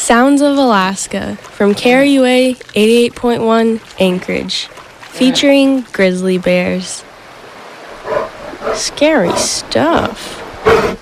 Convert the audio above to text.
Sounds of Alaska from KRUA 88.1 Anchorage, featuring grizzly bears. Scary stuff.